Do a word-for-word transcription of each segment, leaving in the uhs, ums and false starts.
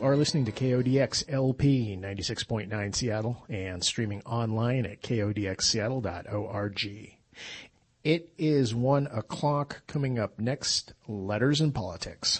are listening to K O D X L P ninety-six point nine Seattle and streaming online at K O D X seattle dot org. It is one o'clock. Coming up next, Letters and Politics.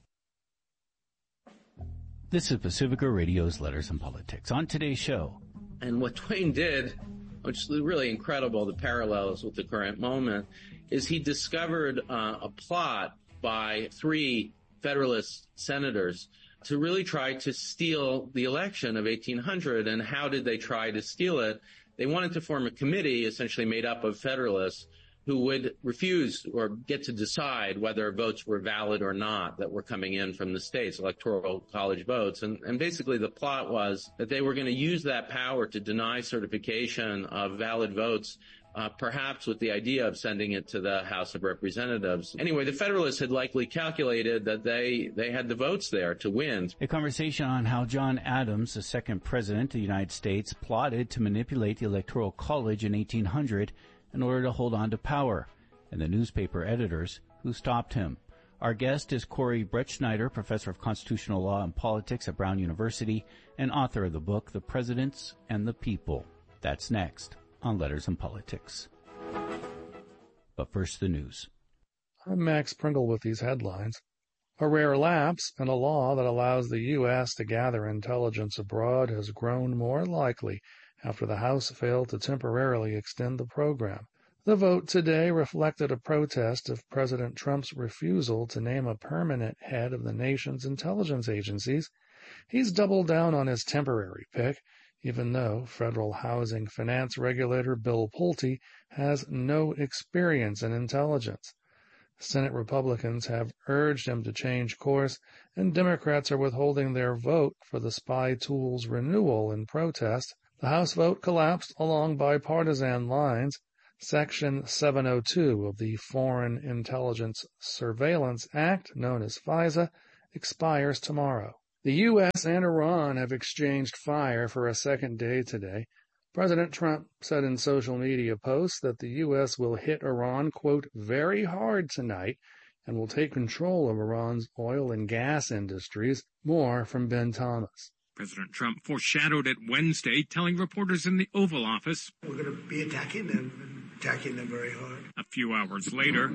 This is Pacifica Radio's Letters and Politics. On today's show. And what Twain did, which is really incredible, the parallels with the current moment, is he discovered uh, a plot by three Federalist senators to really try to steal the election of eighteen hundred. And how did they try to steal it? They wanted to form a committee essentially made up of Federalists who would refuse or get to decide whether votes were valid or not that were coming in from the states, electoral college votes. And, and basically the plot was that they were going to use that power to deny certification of valid votes, uh, perhaps with the idea of sending it to the House of Representatives. Anyway, the Federalists had likely calculated that they, they had the votes there to win. A conversation on how John Adams, the second president of the United States, plotted to manipulate the Electoral College in eighteen hundred in order to hold on to power, and the newspaper editors who stopped him. Our guest is Corey Brettschneider, professor of constitutional law and politics at Brown University and author of the book The Presidents and the People. That's next on Letters and Politics. But first, the news. I'm Max Pringle with these headlines. A rare lapse in a law that allows the U S to gather intelligence abroad has grown more likely after the House failed to temporarily extend the program. The vote today reflected a protest of President Trump's refusal to name a permanent head of the nation's intelligence agencies. He's doubled down on his temporary pick, even though federal housing finance regulator Bill Pulte has no experience in intelligence. Senate Republicans have urged him to change course, and Democrats are withholding their vote for the spy tool's renewal in protest. The House vote collapsed along bipartisan lines. Section seven oh two of the Foreign Intelligence Surveillance Act, known as FISA, expires tomorrow. The U S and Iran have exchanged fire for a second day today. President Trump said in social media posts that the U S will hit Iran, quote, very hard tonight and will take control of Iran's oil and gas industries. More from Ben Thomas. President Trump foreshadowed it Wednesday, telling reporters in the Oval Office, we're going to be attacking them, and attacking them very hard. A few hours later,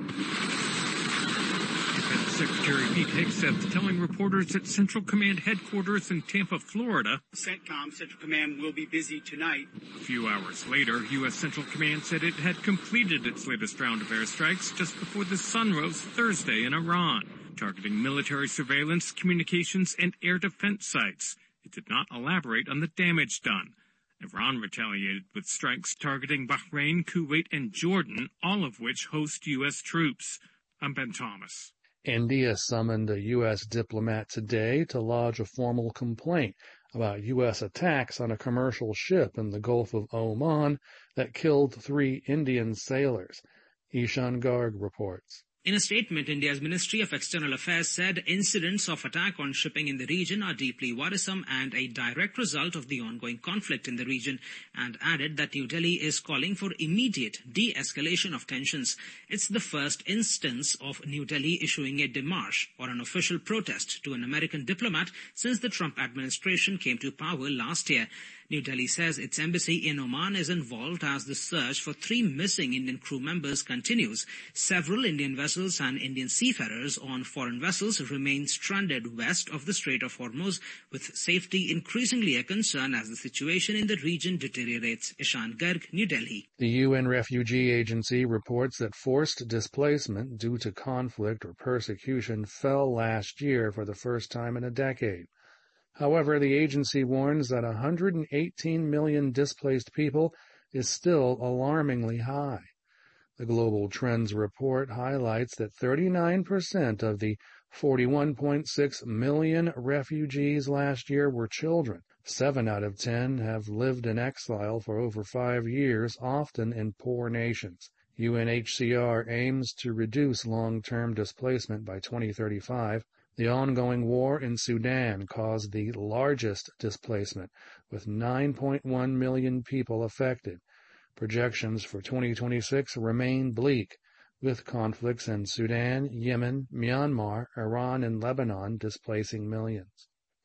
Defense Secretary Pete Hegseth telling reporters at Central Command headquarters in Tampa, Florida, CENTCOM, Central Command, will be busy tonight. A few hours later, U S Central Command said it had completed its latest round of airstrikes just before the sun rose Thursday in Iran, targeting military surveillance, communications, and air defense sites. It did not elaborate on the damage done. Iran retaliated with strikes targeting Bahrain, Kuwait, and Jordan, all of which host U S troops. I'm Ben Thomas. India summoned a U S diplomat today to lodge a formal complaint about U S attacks on a commercial ship in the Gulf of Oman that killed three Indian sailors. Ishan Garg reports. In a statement, India's Ministry of External Affairs said incidents of attack on shipping in the region are deeply worrisome and a direct result of the ongoing conflict in the region, and added that New Delhi is calling for immediate de-escalation of tensions. It's the first instance of New Delhi issuing a démarche or an official protest to an American diplomat since the Trump administration came to power last year. New Delhi says its embassy in Oman is involved as the search for three missing Indian crew members continues. Several Indian vessels and Indian seafarers on foreign vessels remain stranded west of the Strait of Hormuz, with safety increasingly a concern as the situation in the region deteriorates. Ishan Garg, New Delhi. The U N Refugee Agency reports that forced displacement due to conflict or persecution fell last year for the first time in a decade. However, the agency warns that one hundred eighteen million displaced people is still alarmingly high. The Global Trends report highlights that thirty-nine percent of the forty-one point six million refugees last year were children. Seven out of ten have lived in exile for over five years, often in poor nations. U N H C R aims to reduce long-term displacement by twenty thirty-five. The ongoing war in Sudan caused the largest displacement, with nine point one million people affected. Projections for twenty twenty-six remain bleak, with conflicts in Sudan, Yemen, Myanmar, Iran, and Lebanon displacing millions.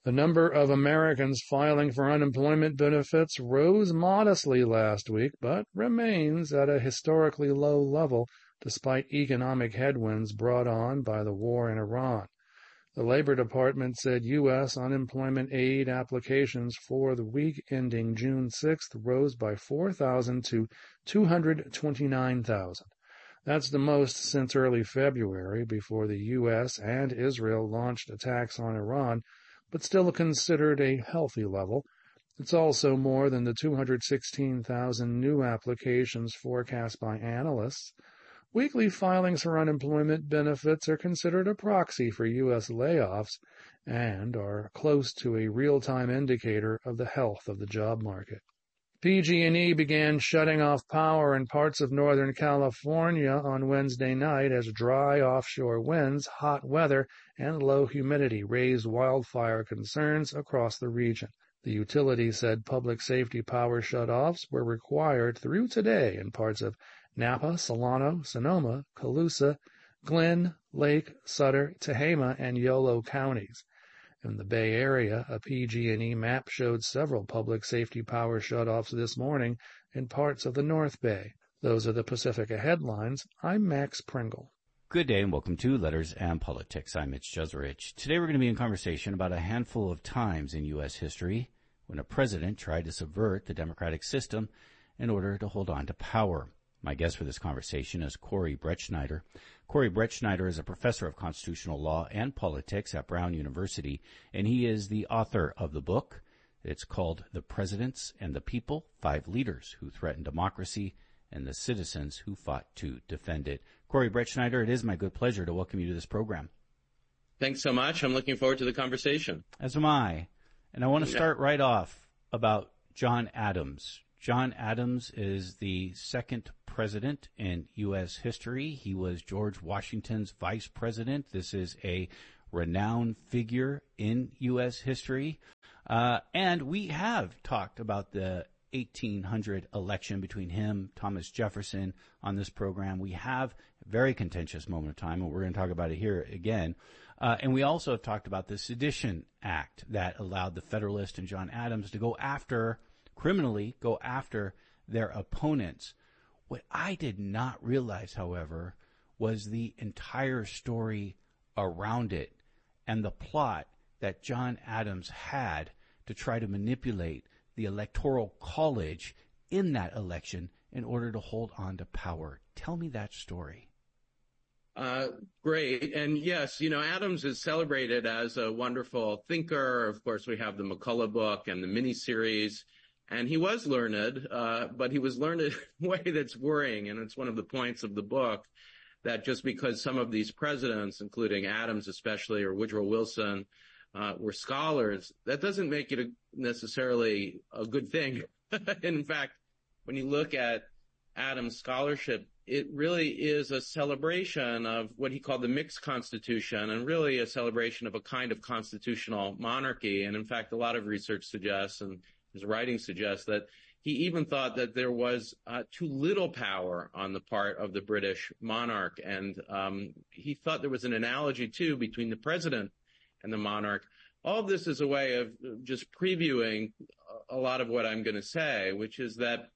The number of Americans filing for unemployment benefits rose modestly last week, but remains at a historically low level despite economic headwinds brought on by the war in Iran. The Labor Department said U S unemployment aid applications for the week ending June sixth rose by four thousand to two hundred twenty-nine thousand. That's the most since early February, before the U S and Israel launched attacks on Iran, but still considered a healthy level. It's also more than the two hundred sixteen thousand new applications forecast by analysts. Weekly filings for unemployment benefits are considered a proxy for U S layoffs and are close to a real-time indicator of the health of the job market. P G and E began shutting off power in parts of Northern California on Wednesday night as dry offshore winds, hot weather, and low humidity raised wildfire concerns across the region. The utility said public safety power shutoffs were required through today in parts of Napa, Solano, Sonoma, Colusa, Glenn, Lake, Sutter, Tehama, and Yolo counties. In the Bay Area, a P G and E map showed several public safety power shutoffs this morning in parts of the North Bay. Those are the Pacifica headlines. I'm Max Pringle. Good day and welcome to Letters and Politics. I'm Mitch Jeserich. Today we're going to be in conversation about a handful of times in U S history when a president tried to subvert the democratic system in order to hold on to power. My guest for this conversation is Corey Brettschneider. Corey Brettschneider is a professor of constitutional law and politics at Brown University, and he is the author of the book. It's called The Presidents and the People, Five Leaders Who Threatened Democracy and the Citizens Who Fought to Defend It. Corey Brettschneider, it is my good pleasure to welcome you to this program. Thanks so much. I'm looking forward to the conversation. As am I. And I want to start right off about John Adams. John Adams is the second president in U S history. He was George Washington's vice president. This is a renowned figure in U S history. Uh, and we have talked about the eighteen hundred election between him, Thomas Jefferson, on this program. We have a very contentious moment of time, and we're going to talk about it here again. Uh, and we also have talked about the Sedition Act that allowed the Federalist and John Adams to go after criminally go after their opponents. What I did not realize, however, was the entire story around it and the plot that John Adams had to try to manipulate the Electoral College in that election in order to hold on to power. Tell me that story. Uh, great. And yes, you know, Adams is celebrated as a wonderful thinker. Of course, we have the McCullough book and the miniseries. And he was learned, uh, but he was learned in a way that's worrying. And it's one of the points of the book that just because some of these presidents, including Adams especially, or Woodrow Wilson, uh, were scholars, that doesn't make it a, necessarily a good thing. In fact, when you look at Adams' scholarship, it really is a celebration of what he called the mixed constitution, and really a celebration of a kind of constitutional monarchy. And in fact, a lot of research suggests, and his writing suggests, that he even thought that there was uh, too little power on the part of the British monarch. And um, he thought there was an analogy, too, between the president and the monarch. All of this is a way of just previewing a lot of what I'm going to say, which is that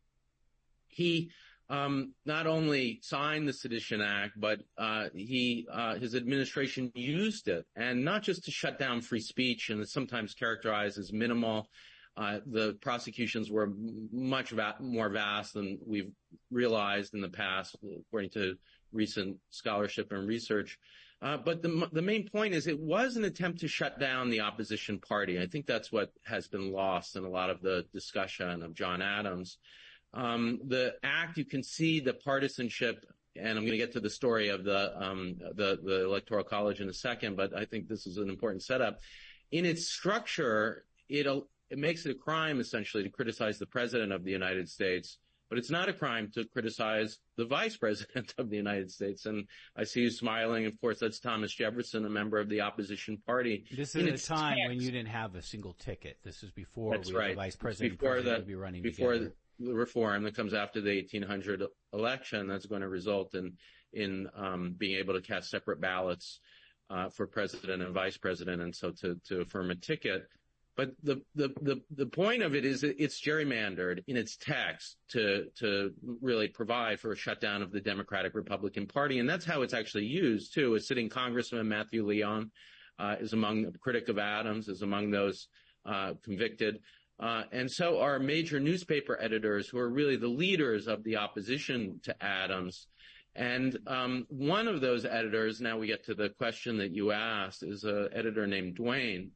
he um, not only signed the Sedition Act, but uh, he uh, his administration used it, and not just to shut down free speech, and it's sometimes characterized as minimal. Uh, the prosecutions were much va- more vast than we've realized in the past, according to recent scholarship and research. Uh, but the, the main point is it was an attempt to shut down the opposition party. I think that's what has been lost in a lot of the discussion of John Adams. Um, the act, you can see the partisanship, and I'm going to get to the story of the, um, the, the Electoral College in a second, but I think this is an important setup. In its structure, it'll, It makes it a crime, essentially, to criticize the president of the United States, but it's not a crime to criticize the vice president of the United States. And I see you smiling. Of course, that's Thomas Jefferson, a member of the opposition party. This is a time text, when you didn't have a single ticket. This is before that's we right. the vice president, before president the, would be running before together. the reform that comes after the eighteen hundred election that's going to result in in um, being able to cast separate ballots uh, for president and vice president, and so to, to affirm a ticket. But the, the, the, the point of it is it's gerrymandered in its text to, to really provide for a shutdown of the Democratic Republican Party. And that's how it's actually used, too. A sitting Congressman, Matthew Leon, uh, is among a critic of Adams, is among those, uh, convicted. Uh, and so are major newspaper editors who are really the leaders of the opposition to Adams. And, um, one of those editors, now we get to the question that you asked, is an editor named Duane.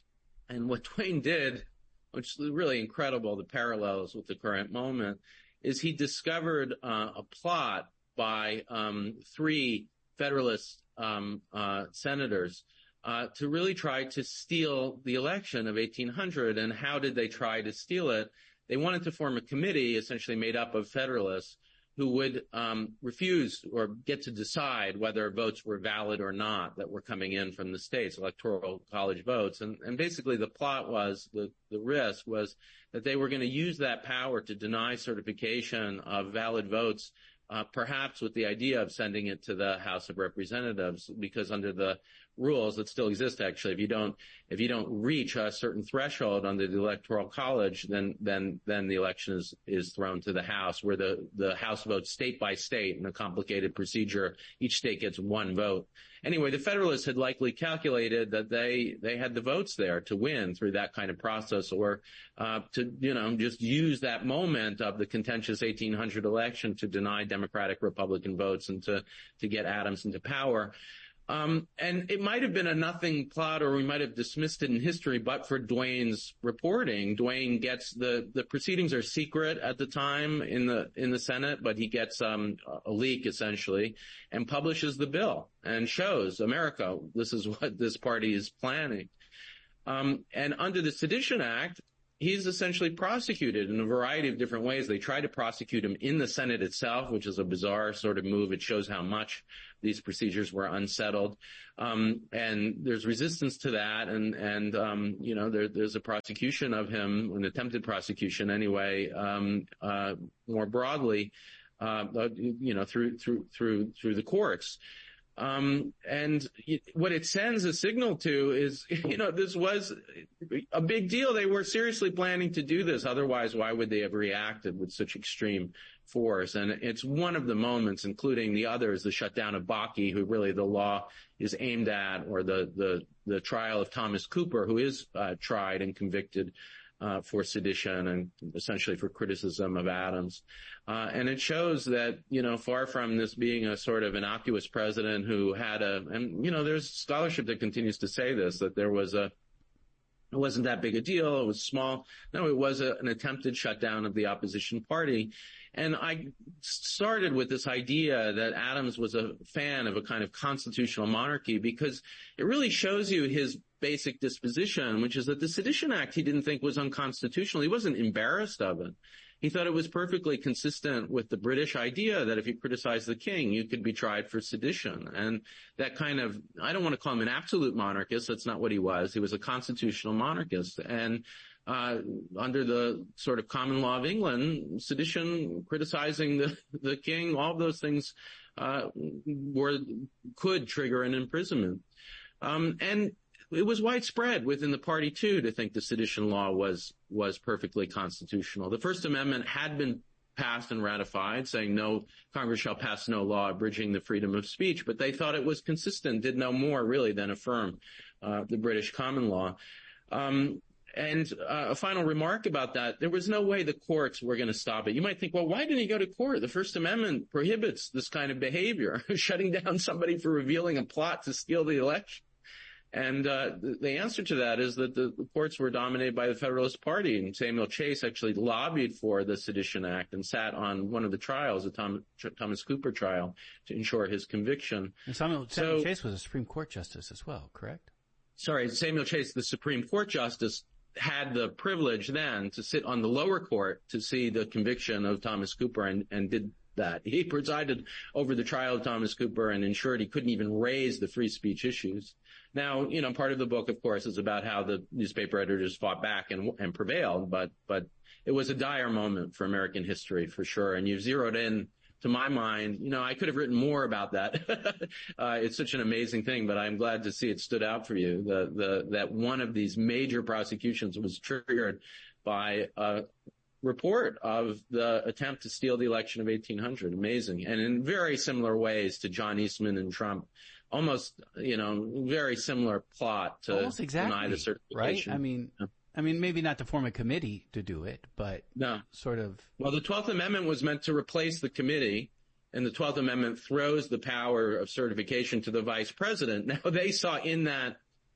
And what Duane did, which is really incredible, the parallels with the current moment, is he discovered uh, a plot by um, three Federalist um, uh, senators uh, to really try to steal the election of eighteen hundred. And how did they try to steal it? They wanted to form a committee essentially made up of Federalists who would um, refuse or get to decide whether votes were valid or not that were coming in from the states, electoral college votes. And, and basically the plot was, the, the risk was that they were going to use that power to deny certification of valid votes, uh, perhaps with the idea of sending it to the House of Representatives, because under the rules that still exist, actually, if you don't, if you don't reach a certain threshold under the Electoral College, then, then, then the election is, is thrown to the House, where the, the House votes state by state in a complicated procedure. Each state gets one vote. Anyway, the Federalists had likely calculated that they, they had the votes there to win through that kind of process, or, uh, to, you know, just use that moment of the contentious eighteen hundred election to deny Democratic Republican votes and to, to get Adams into power. Um, and it might have been a nothing plot, or we might have dismissed it in history, but for Duane's reporting. Duane gets the, the proceedings are secret at the time in the, in the Senate, but he gets, um, a leak essentially and publishes the bill and shows America, this is what this party is planning. Um, and under the Sedition Act, he's essentially prosecuted in a variety of different ways. They try to prosecute him in the Senate itself, which is a bizarre sort of move. It shows how much these procedures were unsettled. Um, and there's resistance to that. And, and, um, you know, there, there's a prosecution of him, an attempted prosecution anyway, um, uh, more broadly, uh, you know, through, through, through, through the courts. Um, and what it sends a signal to is, you know, this was a big deal. They were seriously planning to do this. Otherwise, why would they have reacted with such extreme force? And it's one of the moments, including the others, the shutdown of Bakke, who really the law is aimed at, or the, the, the trial of Thomas Cooper, who is uh, tried and convicted Uh, for sedition and essentially for criticism of Adams. Uh, and it shows that, you know, far from this being a sort of innocuous president who had a, and, you know, there's scholarship that continues to say this, that there was a, it wasn't that big a deal. It was small. No, it was a, an attempted shutdown of the opposition party. And I started with this idea that Adams was a fan of a kind of constitutional monarchy, because it really shows you his basic disposition, which is that the Sedition Act he didn't think was unconstitutional. He wasn't embarrassed of it. He thought it was perfectly consistent with the British idea that if you criticize the king, you could be tried for sedition. And that kind of, I don't want to call him an absolute monarchist. That's not what he was. He was a constitutional monarchist. And uh under the sort of common law of England, sedition, criticizing the, the king, all of those things uh were could trigger an imprisonment. Um and it was widespread within the party, too, to think the sedition law was was perfectly constitutional. The First Amendment had been passed and ratified, saying no, Congress shall pass no law abridging the freedom of speech, but they thought it was consistent, did no more really than affirm uh, the British common law. Um, and uh, a final remark about that, there was no way the courts were going to stop it. You might think, well, why didn't he go to court? The First Amendment prohibits this kind of behavior, shutting down somebody for revealing a plot to steal the election. And uh the answer to that is that the, the courts were dominated by the Federalist Party, and Samuel Chase actually lobbied for the Sedition Act and sat on one of the trials, the Tom, Thomas Cooper trial, to ensure his conviction. And Samuel, Samuel so, Chase was a Supreme Court justice as well, correct? Sorry, Samuel Chase, the Supreme Court justice, had the privilege then to sit on the lower court to see the conviction of Thomas Cooper, and, and did that. He presided over the trial of Thomas Cooper and ensured he couldn't even raise the free speech issues. Now, you know, part of the book, of course, is about how the newspaper editors fought back and, and prevailed, but, but it was a dire moment for American history, for sure. And you've zeroed in to my mind, you know, I could have written more about that. uh, it's such an amazing thing, but I'm glad to see it stood out for you. The, the, that one of these major prosecutions was triggered by a report of the attempt to steal the election of eighteen hundred. Amazing. And in very similar ways to John Eastman and Trump. Almost, you know, very similar plot to Almost exactly, deny the certification. Right? I mean, yeah. I mean, maybe not to form a committee to do it, but no. sort of. Well, the twelfth Amendment was meant to replace the committee, and the twelfth Amendment throws the power of certification to the vice president. Now, they saw in that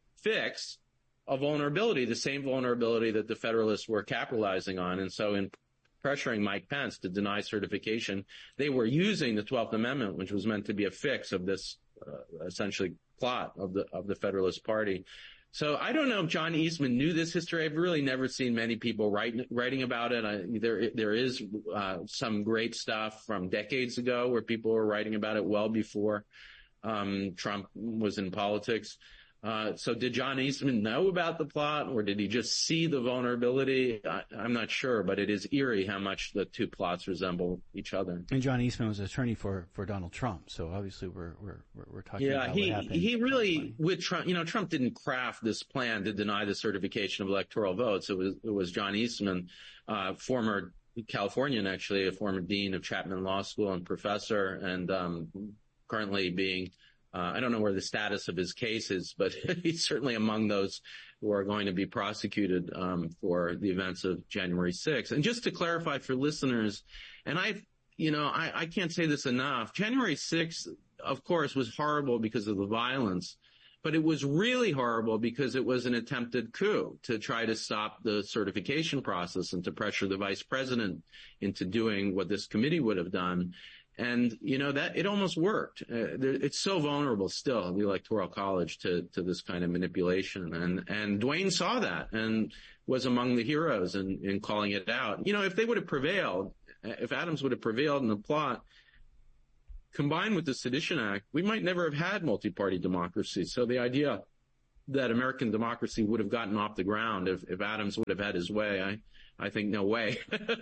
fix a vulnerability, the same vulnerability that the Federalists were capitalizing on. And so in pressuring Mike Pence to deny certification, they were using the twelfth Amendment, which was meant to be a fix of this Uh, essentially plot of the of the Federalist Party. So I don't know if John Eastman knew this history. I've really never seen many people writing writing about it. I, there there is uh, some great stuff from decades ago where people were writing about it well before um, Trump was in politics. Uh, so did John Eastman know about the plot, or did he just see the vulnerability? I, I'm not sure, but it is eerie how much the two plots resemble each other. And John Eastman was attorney for, for Donald Trump, so obviously we're we're we're talking yeah, about he, what happened. he really with Trump. You know, Trump didn't craft this plan to deny the certification of electoral votes. It was it was John Eastman, uh, former Californian, actually, a former dean of Chapman Law School and professor, and um, currently being. Uh, I don't know where the status of his case is, but he's certainly among those who are going to be prosecuted um, for the events of January sixth. And just to clarify for listeners, and I, you know, I, I can't say this enough. January sixth, of course, was horrible because of the violence, but it was really horrible because it was an attempted coup to try to stop the certification process and to pressure the vice president into doing what this committee would have done. And, you know, that it almost worked. Uh, there, it's so vulnerable still, the Electoral College, to, to this kind of manipulation. And, and Dwayne saw that and was among the heroes in, in calling it out. You know, if they would have prevailed, if Adams would have prevailed in the plot, combined with the Sedition Act, we might never have had multi-party democracy. So the idea that American democracy would have gotten off the ground if, if Adams would have had his way, I, I think no way.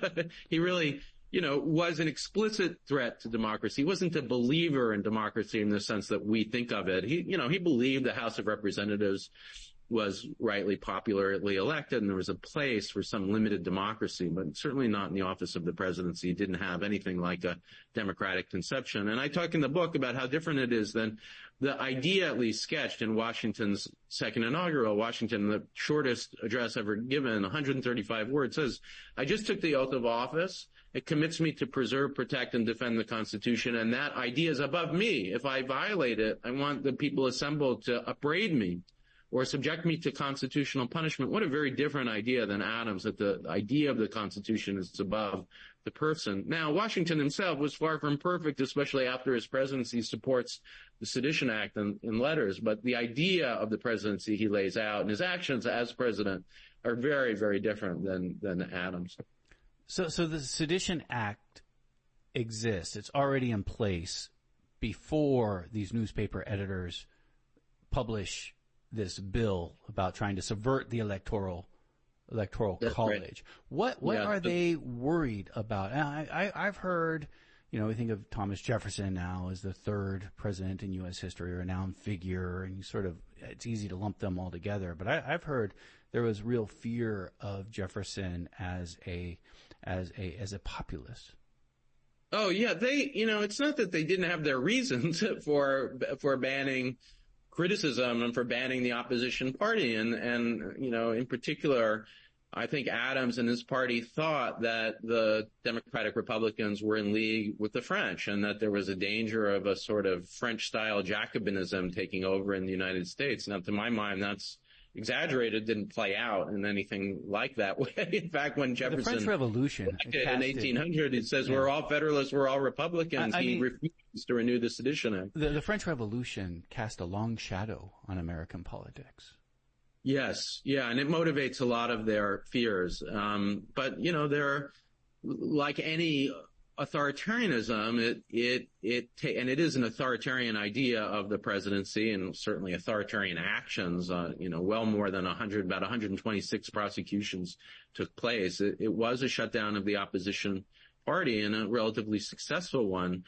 He really... you know, was an explicit threat to democracy. He wasn't a believer in democracy in the sense that we think of it. He, you know, he believed the House of Representatives was rightly popularly elected and there was a place for some limited democracy, but certainly not in the office of the presidency. He didn't have anything like a democratic conception. And I talk in the book about how different it is than the idea at least sketched in Washington's second inaugural. Washington, the shortest address ever given, one hundred thirty-five words, says, "I just took the oath of office. It commits me to preserve, protect, and defend the Constitution, and that idea is above me. If I violate it, I want the people assembled to upbraid me or subject me to constitutional punishment." What a very different idea than Adams, that the idea of the Constitution is above the person. Now, Washington himself was far from perfect, especially after his presidency supports the Sedition Act in, in letters, but the idea of the presidency he lays out and his actions as president are very, very different than, than Adams. So, so the Sedition Act exists. It's already in place before these newspaper editors publish this bill about trying to subvert the electoral electoral That's college. Right. What what yeah. are they worried about? I, I I've heard, you know, we think of Thomas Jefferson now as the third president in U S history, or a noun figure, and you sort of, it's easy to lump them all together. But I, I've heard there was real fear of Jefferson as a as a as a populist. Oh yeah, they, you know, it's not that they didn't have their reasons for for banning criticism and for banning the opposition party. And, and, you know, in particular, I think Adams and his party thought that the Democratic Republicans were in league with the French and that there was a danger of a sort of French-style Jacobinism taking over in the United States. Now, to my mind, that's exaggerated, didn't play out in anything like that way. In fact, when Jefferson... The French Revolution... in eighteen hundred, he says, yeah. we're all Federalists, we're all Republicans. I, I he mean, refused to renew the Sedition Act. The, the French Revolution cast a long shadow on American politics. Yes, yeah, and it motivates a lot of their fears. Um, but, you know, they're, like any authoritarianism, it, it, it, ta- and it is an authoritarian idea of the presidency and certainly authoritarian actions, uh, you know, well more than one hundred, about one hundred twenty-six prosecutions took place. It, it was a shutdown of the opposition party and a relatively successful one.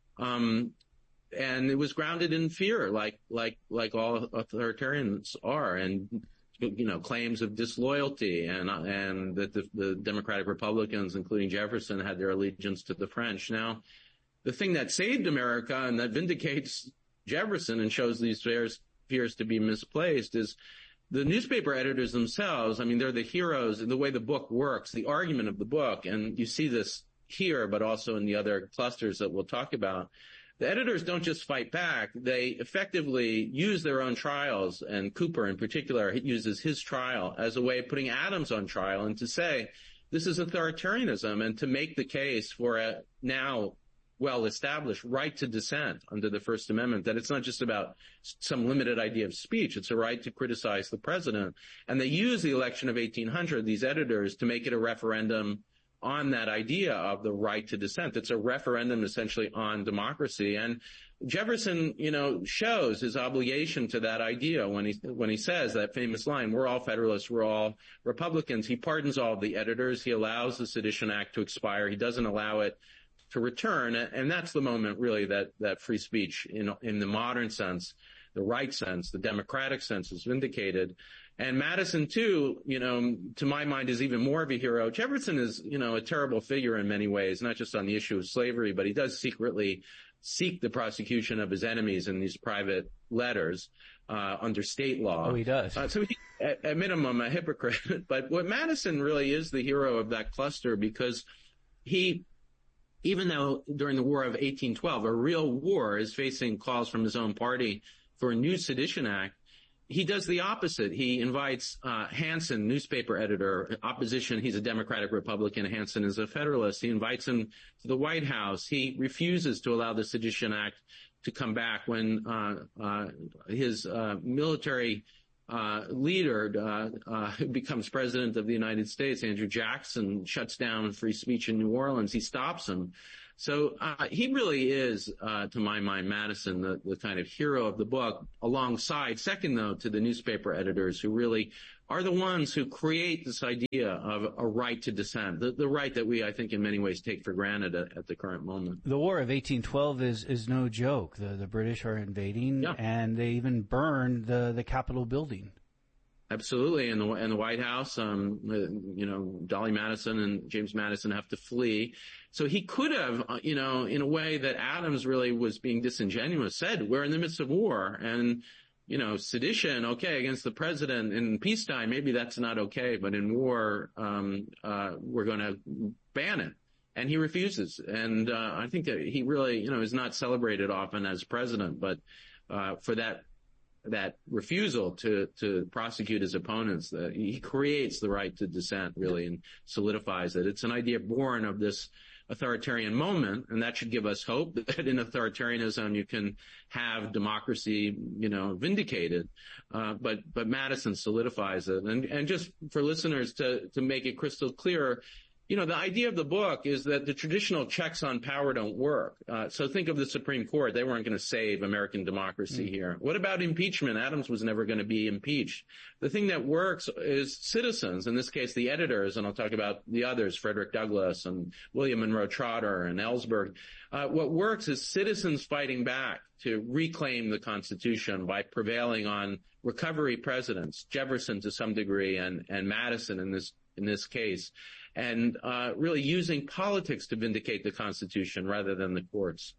Um, and it was grounded in fear, like, like, like all authoritarians are, and, you know, claims of disloyalty, and, and that the, the Democratic Republicans, including Jefferson, had their allegiance to the French. Now, the thing that saved America and that vindicates Jefferson and shows these fears, fears to be misplaced is the newspaper editors themselves. I mean, they're the heroes in the way the book works, the argument of the book. And you see this here, but also in the other clusters that we'll talk about. The editors don't just fight back. They effectively use their own trials, and Cooper in particular uses his trial as a way of putting Adams on trial and to say this is authoritarianism, and to make the case for a now well-established right to dissent under the First Amendment, that it's not just about some limited idea of speech, it's a right to criticize the president. And they use the election of eighteen hundred, these editors, to make it a referendum on that idea of the right to dissent. It's a referendum essentially on democracy. And Jefferson, you know, shows his obligation to that idea when he, when he says that famous line, we're all Federalists, we're all Republicans. He pardons all the editors. He allows the Sedition Act to expire. He doesn't allow it to return. And that's the moment really that, that free speech in, in the modern sense, the right sense, the democratic sense is vindicated. And Madison, too, you know, to my mind, is even more of a hero. Jefferson is, you know, a terrible figure in many ways, not just on the issue of slavery, but he does secretly seek the prosecution of his enemies in these private letters uh, under state law. Oh, he does. Uh, so he, at, at minimum, a hypocrite. But what Madison really is the hero of that cluster, because he, even though during the War of eighteen twelve, a real war, is facing calls from his own party for a new Sedition Act, he does the opposite. He invites uh Hansen, newspaper editor, opposition. He's a Democratic Republican. Hansen is a Federalist. He invites him to the White House. He refuses to allow the Sedition Act to come back when uh uh his uh military uh leader uh, uh becomes president of the United States. Andrew Jackson shuts down free speech in New Orleans. He stops him. So uh, he really is, uh, to my mind, Madison, the, the kind of hero of the book, alongside, second, though, to the newspaper editors who really are the ones who create this idea of a right to dissent, the, the right that we, I think, in many ways take for granted at, at the current moment. The War of eighteen twelve is, is no joke. The, the British are invading, yeah. and they even burn the, the Capitol building. Absolutely, and the and the White House, um, you know, Dolly Madison and James Madison have to flee. So he could have, you know, in a way that Adams really was being disingenuous, said, we're in the midst of war, and, you know, sedition, okay, against the president in peacetime, maybe that's not okay, but in war, um, uh, we're going to ban it. And he refuses. And uh, I think that he really, you know, is not celebrated often as president, but uh, for that. that refusal to, to prosecute his opponents, uh, he creates the right to dissent, really, and solidifies it. It's an idea born of this authoritarian moment, and that should give us hope that in authoritarianism you can have democracy, you know, vindicated. Uh, but, but Madison solidifies it. And, and just for listeners to, to make it crystal clear, you know, the idea of the book is that the traditional checks on power don't work. Uh, so think of the Supreme Court. They weren't going to save American democracy mm. here. What about impeachment? Adams was never going to be impeached. The thing that works is citizens, in this case, the editors, and I'll talk about the others, Frederick Douglass and William Monroe Trotter and Ellsberg. Uh, what works is citizens fighting back to reclaim the Constitution by prevailing on recovery presidents, Jefferson to some degree and, and Madison in this, in this case. And uh, really using politics to vindicate the Constitution rather than the courts.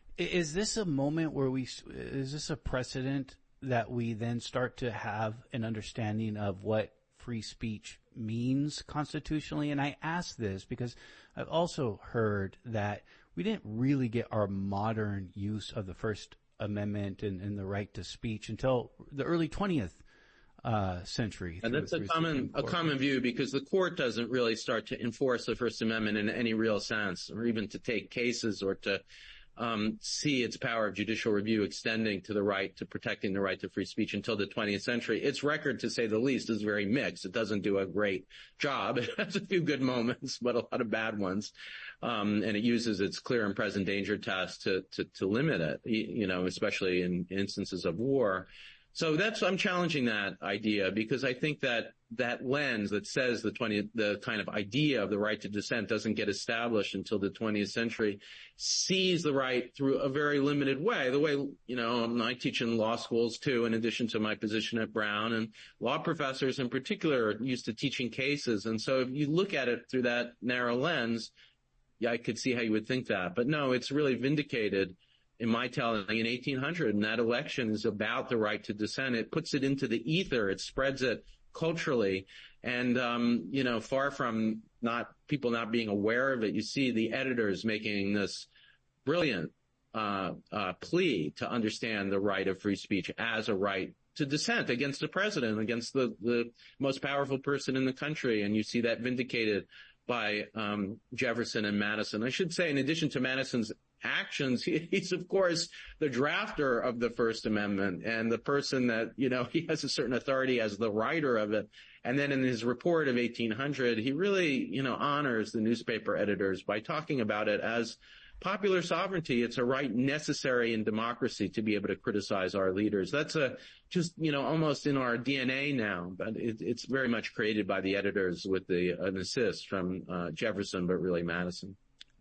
Is this a moment where we, is this a precedent that we then start to have an understanding of what free speech means constitutionally? And I ask this because I've also heard that we didn't really get our modern use of the First Amendment and, and the right to speech until the early twentieth Uh, century. And that's a common, a common view, because the court doesn't really start to enforce the First Amendment in any real sense, or even to take cases or to um, see its power of judicial review extending to the right to protecting the right to free speech until the twentieth century. Its record, to say the least, is very mixed. It doesn't do a great job. It has a few good moments, but a lot of bad ones. Um, and it uses its clear and present danger test to, to, to limit it, you know, especially in instances of war. So that's, I'm challenging that idea because I think that that lens that says the twentieth, the kind of idea of the right to dissent doesn't get established until the twentieth century sees the right through a very limited way. The way, you know, I teach in law schools too, in addition to my position at Brown, and law professors in particular are used to teaching cases. And so if you look at it through that narrow lens, yeah, I could see how you would think that. But no, it's really vindicated in my telling in eighteen hundred, and that election is about the right to dissent. It puts it into the ether. It spreads it culturally. And, um, you know, far from not people not being aware of it, you see the editors making this brilliant uh, uh, plea to understand the right of free speech as a right to dissent against the president, against the, the most powerful person in the country. And you see that vindicated by um, Jefferson and Madison. I should say, in addition to Madison's actions, he, he's, of course, the drafter of the First Amendment and the person that, you know, he has a certain authority as the writer of it. And then in his report of eighteen hundred, he really, you know, honors the newspaper editors by talking about it as popular sovereignty. It's a right necessary in democracy to be able to criticize our leaders. That's a just, you know, almost in our D N A now, but it, it's very much created by the editors with the an assist from uh, Jefferson, but really Madison.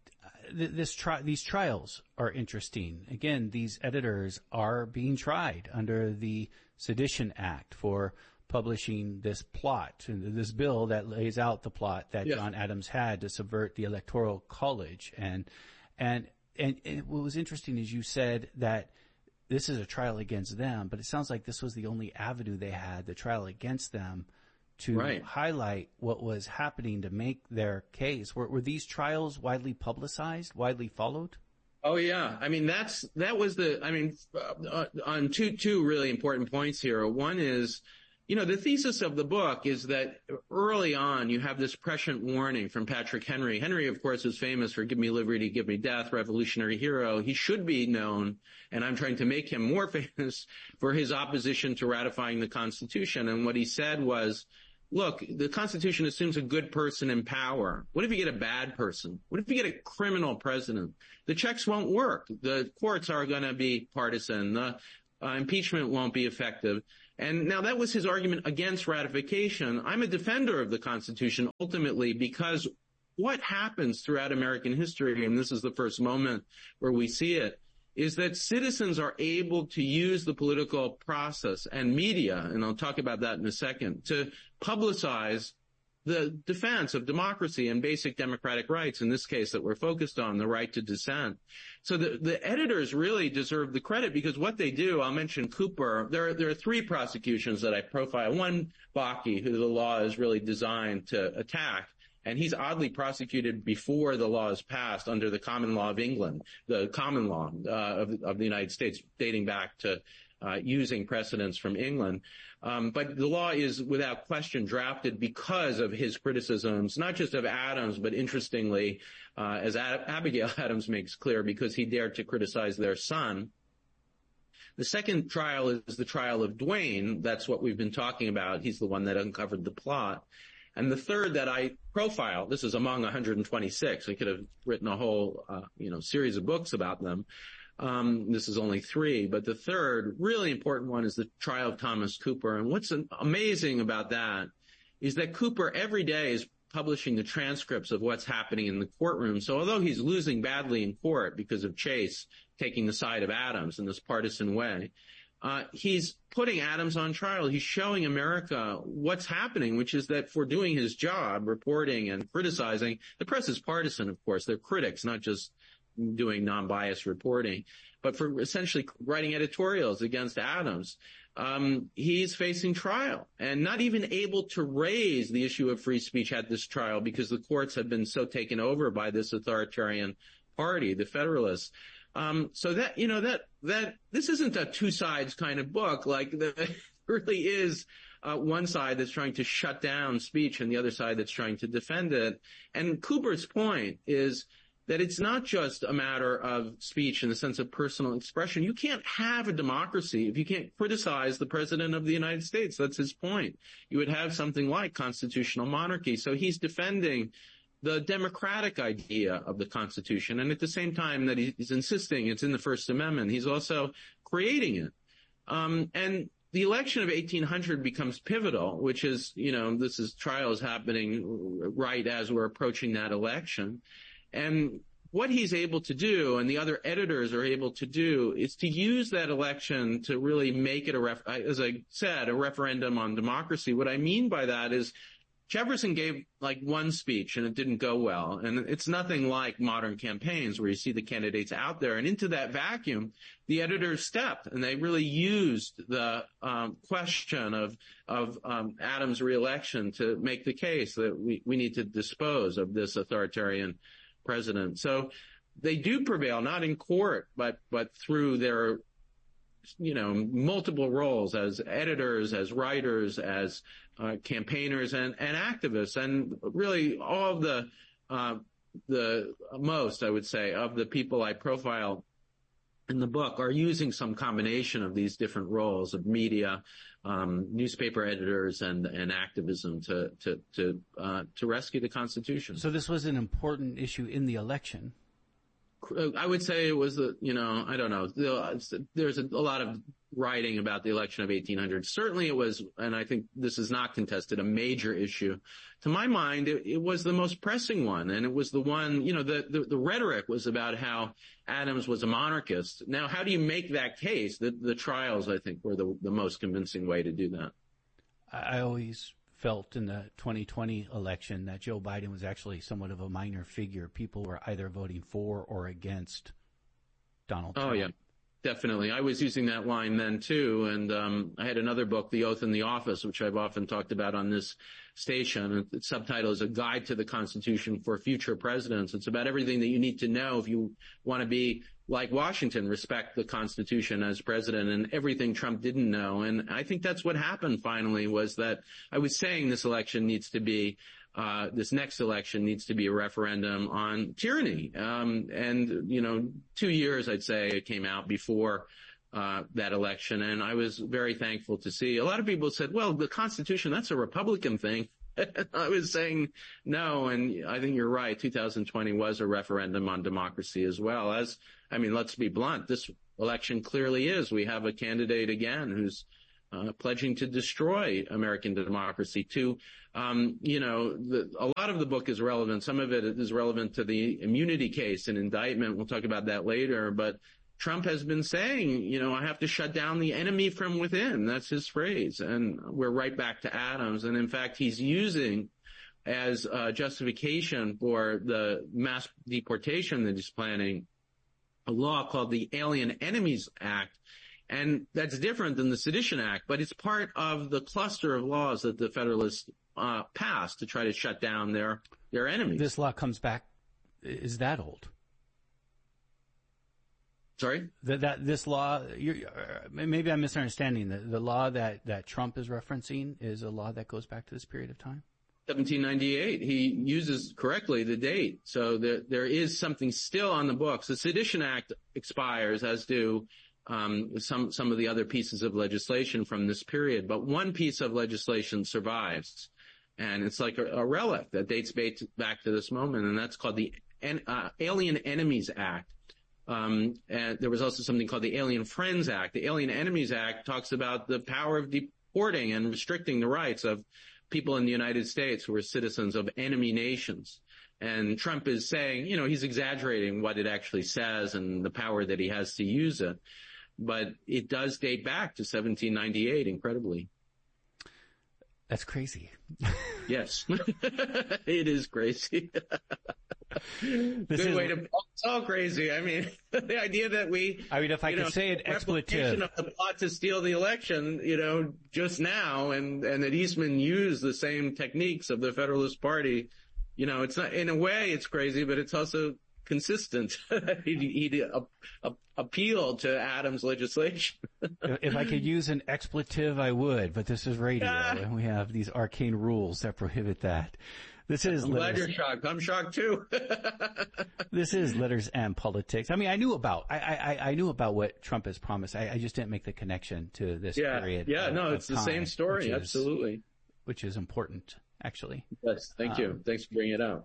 This tri- these trials are interesting. Again, these editors are being tried under the Sedition Act for publishing this plot, this bill that lays out the plot that yeah. John Adams had to subvert the Electoral College. And, and, and, and what was interesting is you said that this is a trial against them, but it sounds like this was the only avenue they had, the trial against them, to right. highlight what was happening to make their case. Were, were these trials widely publicized, widely followed? Oh yeah, I mean that's that was the. I mean, uh, on two two really important points here. One is, you know, the thesis of the book is that early on you have this prescient warning from Patrick Henry. Henry, of course, is famous for "Give me liberty, give me death," revolutionary hero. He should be known, and I'm trying to make him more famous for his opposition to ratifying the Constitution. And what he said was, look, the Constitution assumes a good person in power. What if you get a bad person? What if you get a criminal president? The checks won't work. The courts are going to be partisan. The uh, impeachment won't be effective. And now that was his argument against ratification. I'm a defender of the Constitution ultimately because what happens throughout American history, and this is the first moment where we see it, is that citizens are able to use the political process and media, and I'll talk about that in a second, to publicize the defense of democracy and basic democratic rights, in this case that we're focused on, the right to dissent. So the, the editors really deserve the credit because what they do, I'll mention Cooper, there are, there are three prosecutions that I profile. One, Bakke, who the law is really designed to attack. And he's oddly prosecuted before the law is passed under the common law of England, the common law uh, of, of the United States, dating back to uh, using precedents from England. Um, but the law is without question drafted because of his criticisms, not just of Adams, but interestingly, uh, as Ad- Abigail Adams makes clear, because he dared to criticize their son. The second trial is the trial of Duane. That's what we've been talking about. He's the one that uncovered the plot. And the third that I profile, this is among one hundred twenty-six. I could have written a whole, uh, you know, series of books about them. Um, this is only three, but the third really important one is the trial of Thomas Cooper. And what's amazing about that is that Cooper every day is publishing the transcripts of what's happening in the courtroom. So although he's losing badly in court because of Chase taking the side of Adams in this partisan way, Uh, he's putting Adams on trial. He's showing America what's happening, which is that for doing his job, reporting and criticizing, the press is partisan, of course. They're critics, not just doing non-biased reporting, but for essentially writing editorials against Adams. Um, he's facing trial and not even able to raise the issue of free speech at this trial because the courts have been so taken over by this authoritarian party, the Federalists. Um, so that, you know, that, that, this isn't a two sides kind of book. Like, there really is, uh, one side that's trying to shut down speech and the other side that's trying to defend it. And Cooper's point is that it's not just a matter of speech in the sense of personal expression. You can't have a democracy if you can't criticize the president of the United States. That's his point. You would have something like constitutional monarchy. So he's defending the democratic idea of the Constitution, and at the same time that he's insisting it's in the First Amendment, he's also creating it. Um, and the election of eighteen hundred becomes pivotal, which is, you know, this is trials happening right as we're approaching that election. And what he's able to do, and the other editors are able to do, is to use that election to really make it a, ref- as I said, a referendum on democracy. What I mean by that is Jefferson gave like one speech and it didn't go well. And it's nothing like modern campaigns where you see the candidates out there. And into that vacuum, the editors stepped and they really used the um, question of of um, Adams' reelection to make the case that we, we need to dispose of this authoritarian president. So they do prevail, not in court, but but through their you know, multiple roles as editors, as writers, as uh, campaigners and, and activists. And really all of the, uh, the most, I would say, of the people I profile in the book are using some combination of these different roles of media, um, newspaper editors and, and activism to, to, to, uh, to rescue the Constitution. So this was an important issue in the election. I would say it was the, you know, I don't know. There's a, a lot of writing about the election of eighteen hundred. Certainly it was, and I think this is not contested, a major issue. To my mind, it, it was the most pressing one. And it was the one, you know, the, the, the rhetoric was about how Adams was a monarchist. Now, how do you make that case? The, the trials, I think, were the, the most convincing way to do that. I always felt in the twenty twenty election that Joe Biden was actually somewhat of a minor figure. People were either voting for or against Donald Trump. Oh, yeah, definitely. I was using that line then, too. And um, I had another book, The Oath in the Office, which I've often talked about on this station. Its subtitle is A Guide to the Constitution for Future Presidents. It's about everything that you need to know if you want to be like Washington, respect the Constitution as president, and everything Trump didn't know. And I think that's what happened finally, was that I was saying this election needs to be, uh, this next election needs to be a referendum on tyranny. Um, and, you know, two years, I'd say, it came out before uh, that election. And I was very thankful to see a lot of people said, well, the Constitution, that's a Republican thing. I was saying no, and I think you're right. two thousand twenty was a referendum on democracy as well. As, I mean, let's be blunt, this election clearly is. We have a candidate again who's uh, pledging to destroy American democracy. To, um, you know, the, a lot of the book is relevant. Some of it is relevant to the immunity case and indictment. We'll talk about that later, but Trump has been saying, you know, I have to shut down the enemy from within. That's his phrase. And we're right back to Adams. And in fact, he's using as uh, justification for the mass deportation that he's planning a law called the Alien Enemies Act. And that's different than the Sedition Act, but it's part of the cluster of laws that the Federalists uh, passed to try to shut down their, their enemies. This law comes back, is that old? Sorry? That, that this law, you're, uh, maybe I'm misunderstanding. The, the law that, that Trump is referencing is a law that goes back to this period of time? seventeen ninety-eight. He uses correctly the date. So there, there is something still on the books. The Sedition Act expires, as do um, some, some of the other pieces of legislation from this period. But one piece of legislation survives. And it's like a, a relic that dates back to this moment. And that's called the uh, Alien Enemies Act. Um, and there was also something called the Alien Friends Act. The Alien Enemies Act talks about the power of deporting and restricting the rights of people in the United States who are citizens of enemy nations. And Trump is saying, you know, he's exaggerating what it actually says and the power that he has to use it. But it does date back to seventeen ninety-eight, incredibly. That's crazy. Yes. It is crazy. This Good is, way to, it's all crazy. I mean, the idea that we, I mean, if I could know, say an expletive, of the plot to steal the election, you know, just now, and, and that Eastman used the same techniques of the Federalist Party, you know, it's not, in a way it's crazy, but it's also consistent. he, he uh, uh, appealed to Adams' legislation. If I could use an expletive, I would, but this is radio, and we have these arcane rules that prohibit that. This is I'm letters. glad you're shocked. I'm shocked too. This is Letters and Politics. I mean, I knew about, I, I, I knew about what Trump has promised. I, I just didn't make the connection to this yeah, period. Yeah, of, no, of it's the time, same story. Which is, Absolutely. which is important, actually. Yes, thank um, you. Thanks for bringing it out.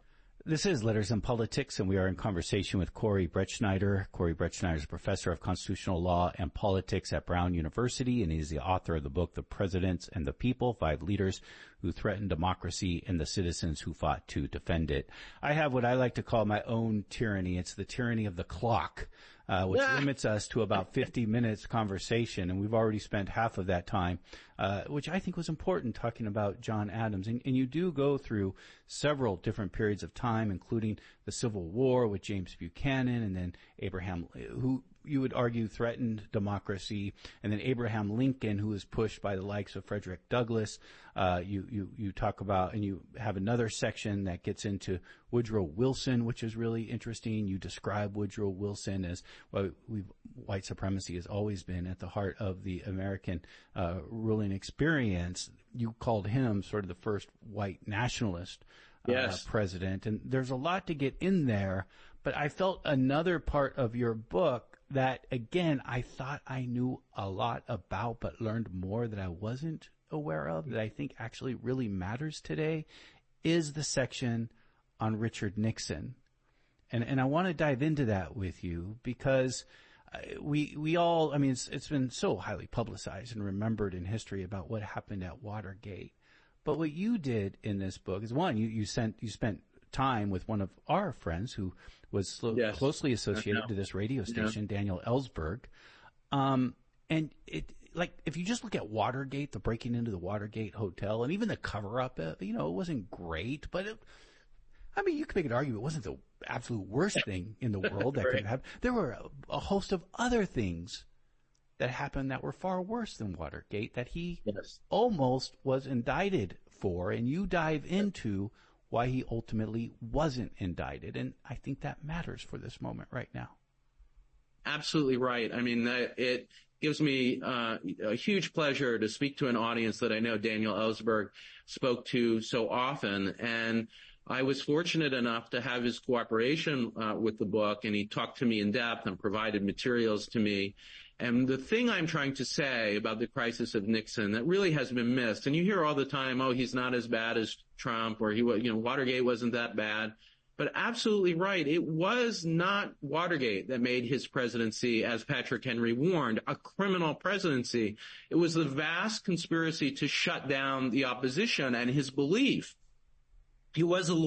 This is Letters and Politics, and we are in conversation with Corey Brettschneider. Corey Brettschneider is a professor of constitutional law and politics at Brown University, and he's the author of the book, The Presidents and the People, Five Leaders Who Threatened Democracy and the Citizens Who Fought to Defend It. I have what I like to call my own tyranny. It's the tyranny of the clock, uh, which yeah. limits us to about fifty minutes conversation, and we've already spent half of that time, uh, which I think was important, talking about John Adams. And, and you do go through several different periods of time, including the Civil War with James Buchanan, and then Abraham, who you would argue threatened democracy, and then Abraham Lincoln, who was pushed by the likes of Frederick Douglass. Uh, you, you, you talk about, and you have another section that gets into Woodrow Wilson, which is really interesting. You describe Woodrow Wilson as, well, we've, white supremacy has always been at the heart of the American uh, ruling experience. You called him sort of the first white nationalist uh, yes. president, and there's a lot to get in there, but I felt another part of your book that, again, I thought I knew a lot about, but learned more that I wasn't aware of, that I think actually really matters today, is the section on Richard Nixon. And, and I want to dive into that with you because uh, we, we all, I mean, it's, it's been so highly publicized and remembered in history about what happened at Watergate. But what you did in this book is, one, you, you sent, you spent time with one of our friends who was sl- yes. closely associated to this radio station, yeah. Daniel Ellsberg. Um, and it, like, if you just look at Watergate, the breaking into the Watergate Hotel, and even the cover-up, uh, you know, it wasn't great, but it, I mean, you could make an argument it wasn't the absolute worst thing in the world that right. could happen. There were a, a host of other things that happened that were far worse than Watergate that he yes. almost was indicted for, and you dive into why he ultimately wasn't indicted. And I think that matters for this moment right now. Absolutely right. I mean, it gives me uh, a huge pleasure to speak to an audience that I know Daniel Ellsberg spoke to so often. And I was fortunate enough to have his cooperation uh, with the book, and he talked to me in depth and provided materials to me. And the thing I'm trying to say about the crisis of Nixon that really has been missed, and you hear all the time, oh, he's not as bad as Trump, or he, you know, Watergate wasn't that bad. But absolutely right. It was not Watergate that made his presidency, as Patrick Henry warned, a criminal presidency. It was the vast conspiracy to shut down the opposition and his belief. He was a